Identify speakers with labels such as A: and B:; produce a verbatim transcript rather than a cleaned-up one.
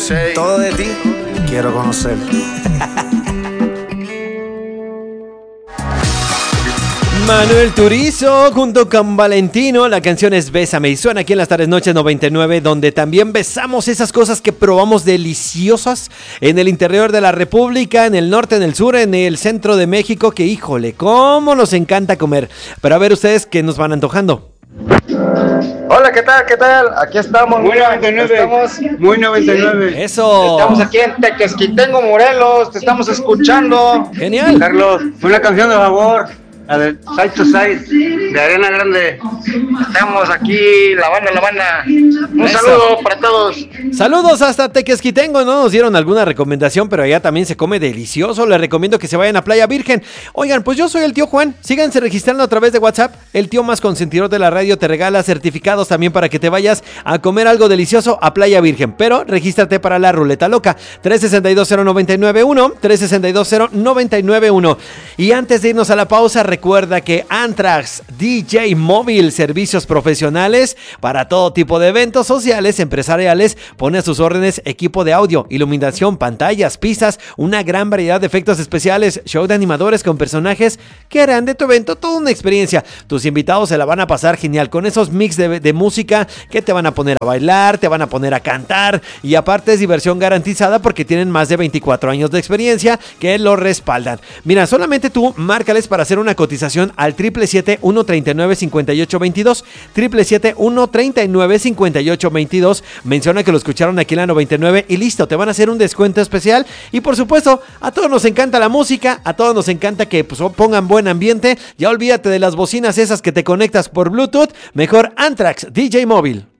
A: Todo de ti quiero conocer.
B: Manuel Turizo junto con Valentino, la canción es Bésame y suena aquí en las tardes noches noventa y nueve, donde también besamos esas cosas que probamos deliciosas en el interior de la República, en el norte, en el sur, en el centro de México, que híjole, cómo nos encanta comer. Pero a ver ustedes qué nos van antojando.
C: Hola, ¿qué tal? ¿Qué tal? Aquí estamos.
D: Muy noventa y nueve.
C: Estamos,
D: Muy noventa y nueve.
B: Eso.
C: estamos aquí en Tequesquitengo, Morelos. Te estamos escuchando.
B: Genial.
D: Carlos, una canción de favor. La de Side to Side, de Arena Grande.
C: Estamos aquí, la banda, la banda. Un
B: Eso.
C: saludo para todos.
B: Saludos hasta Tequesquitengo, no nos dieron alguna recomendación, pero allá también se come delicioso. Les recomiendo que se vayan a Playa Virgen. Oigan, pues yo soy el tío Juan. Síganse registrando a través de WhatsApp. El tío más consentidor de la radio te regala certificados también para que te vayas a comer algo delicioso a Playa Virgen. Pero regístrate para la ruleta loca. tres seis dos cero nueve nueve uno, tres seis dos cero nueve nueve uno. Y antes de irnos a la pausa, recuerda que Anthrax D J Móvil, servicios profesionales para todo tipo de eventos sociales, empresariales, pone a sus órdenes equipo de audio, iluminación, pantallas, pistas, una gran variedad de efectos especiales, show de animadores con personajes que harán de tu evento toda una experiencia. Tus invitados se la van a pasar genial con esos mix de, de música que te van a poner a bailar, te van a poner a cantar y aparte es diversión garantizada porque tienen más de veinticuatro años de experiencia que lo respaldan. Mira, solamente tú márcales para hacer una cotización al siete siete siete, uno tres nueve, cinco ocho dos dos, siete siete siete, uno tres nueve, cinco ocho dos dos. Menciona que lo escucharon aquí en la noventa y nueve y listo, te van a hacer un descuento especial. Y por supuesto, a todos nos encanta la música, a todos nos encanta que pues, pongan buen ambiente. Ya olvídate de las bocinas esas que te conectas por Bluetooth, mejor Anthrax D J Móvil.